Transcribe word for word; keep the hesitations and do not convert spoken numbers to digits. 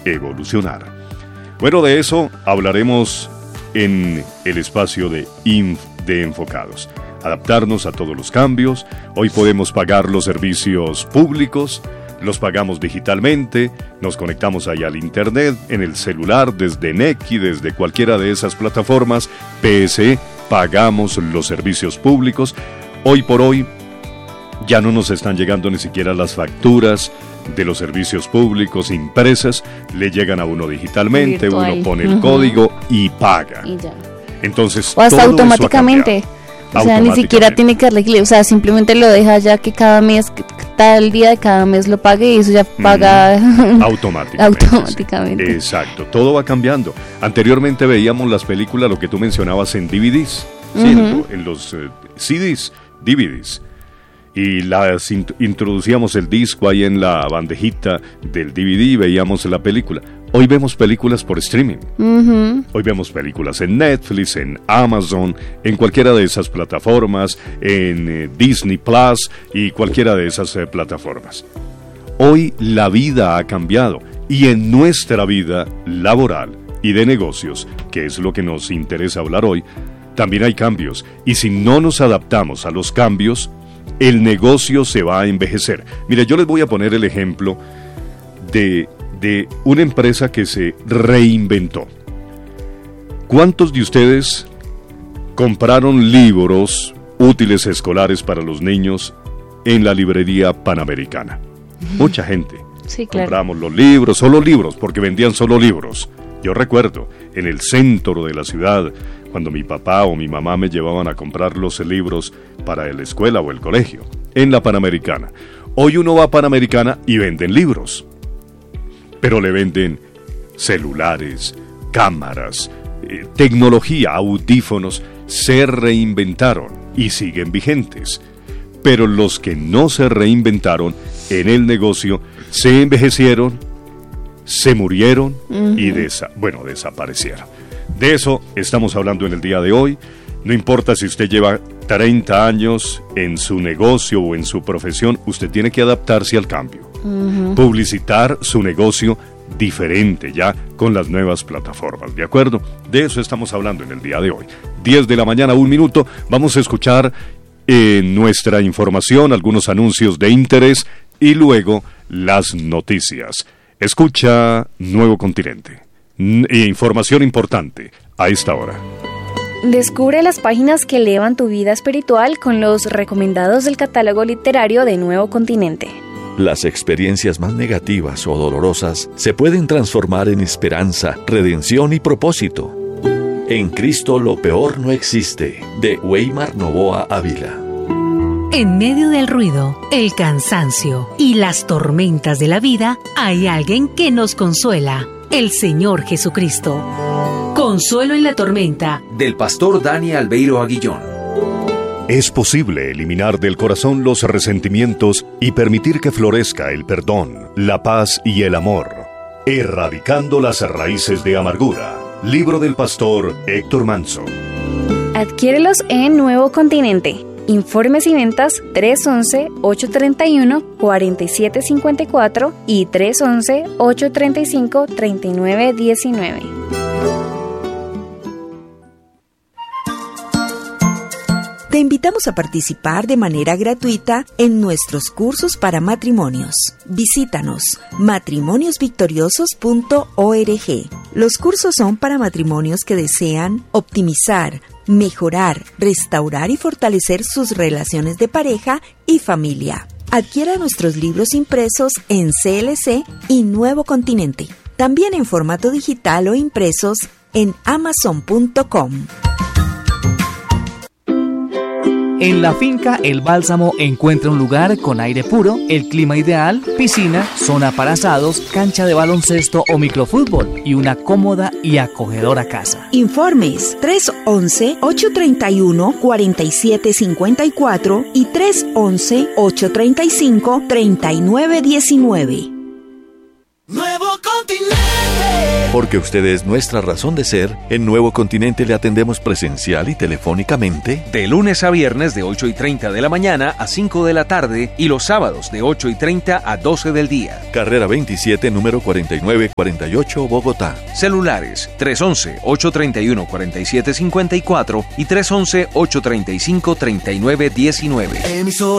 evolucionar. Bueno, de eso hablaremos en el espacio de, Inf, de Enfocados. Adaptarnos a todos los cambios. Hoy podemos pagar los servicios públicos, los pagamos digitalmente, nos conectamos ahí al internet, en el celular, desde Nequi, desde cualquiera de esas plataformas, P S E, pagamos los servicios públicos. Hoy por hoy ya no nos están llegando ni siquiera las facturas de los servicios públicos impresas, le llegan a uno digitalmente, virtual. Uno pone el uh-huh. código y paga. Y ya. Entonces, o hasta automáticamente. O sea, ni siquiera tiene que darle clic, o sea, simplemente lo deja ya que cada mes, tal día de cada mes lo pague y eso ya paga mm, automáticamente. automáticamente. Exacto, todo va cambiando. Anteriormente veíamos las películas, lo que tú mencionabas, en D V Ds, uh-huh. ¿sí? en, en los uh, C Ds, D V Ds. Y las int- introducíamos el disco ahí en la bandejita del D V D y veíamos la película. Hoy vemos películas por streaming. Uh-huh. Hoy vemos películas en Netflix, en Amazon, en cualquiera de esas plataformas, en eh, Disney Plus y cualquiera de esas eh, plataformas. Hoy la vida ha cambiado y en nuestra vida laboral y de negocios, que es lo que nos interesa hablar hoy, también hay cambios. Y si no nos adaptamos a los cambios, el negocio se va a envejecer. Mire, yo les voy a poner el ejemplo de, de una empresa que se reinventó. ¿Cuántos de ustedes compraron libros útiles escolares para los niños en la librería Panamericana? Mucha gente. Sí, claro. Compramos los libros, solo libros, porque vendían solo libros. Yo recuerdo, en el centro de la ciudad, cuando mi papá o mi mamá me llevaban a comprar los libros para la escuela o el colegio, en la Panamericana. Hoy uno va a Panamericana y venden libros, pero le venden celulares, cámaras, eh, tecnología, audífonos. Se reinventaron y siguen vigentes. Pero los que no se reinventaron en el negocio se envejecieron, se murieron uh-huh. y desa- bueno, desaparecieron. De eso estamos hablando en el día de hoy. No importa si usted lleva treinta años en su negocio o en su profesión, usted tiene que adaptarse al cambio. Uh-huh. Publicitar su negocio diferente ya con las nuevas plataformas, ¿de acuerdo? De eso estamos hablando en el día de hoy. diez de la mañana, un minuto. Vamos a escuchar en nuestra información algunos anuncios de interés y luego las noticias. Escucha Nuevo Continente. N- información importante a esta hora. Descubre las páginas que elevan tu vida espiritual con los recomendados del catálogo literario de Nuevo Continente. Las experiencias más negativas o dolorosas se pueden transformar en esperanza, redención y propósito. En Cristo lo peor no existe, de Weimar Novoa Ávila. En medio del ruido, el cansancio y las tormentas de la vida, hay alguien que nos consuela, el Señor Jesucristo. Consuelo en la tormenta, del pastor Dani Albeiro Aguillón. Es posible eliminar del corazón los resentimientos y permitir que florezca el perdón, la paz y el amor, erradicando las raíces de amargura. Libro del pastor Héctor Manso. Adquiérelos en Nuevo Continente. Informes y ventas tres once, ocho treinta y uno, cuarenta y siete cincuenta y cuatro y tres once, ocho treinta y cinco, treinta y nueve diecinueve. Te invitamos a participar de manera gratuita en nuestros cursos para matrimonios. Visítanos matrimonios victoriosos punto org. Los cursos son para matrimonios que desean optimizar, mejorar, restaurar y fortalecer sus relaciones de pareja y familia. Adquiera nuestros libros impresos en C L C y Nuevo Continente. También en formato digital o impresos en amazon punto com. En la finca El Bálsamo encuentra un lugar con aire puro, el clima ideal, piscina, zona para asados, cancha de baloncesto o microfútbol y una cómoda y acogedora casa. Informes tres once, ocho treinta y uno, cuarenta y siete cincuenta y cuatro y tres once, ocho treinta y cinco, treinta y nueve diecinueve. Nuevo Continente. Porque usted es nuestra razón de ser, en Nuevo Continente le atendemos presencial y telefónicamente de lunes a viernes de ocho y treinta de la mañana a cinco de la tarde y los sábados de ocho y treinta a doce del día. Carrera veintisiete, número cuarenta y nueve cuarenta y ocho, Bogotá. Celulares tres once, ocho treinta y uno, cuarenta y siete cincuenta y cuatro y tres once, ocho treinta y cinco, treinta y nueve diecinueve.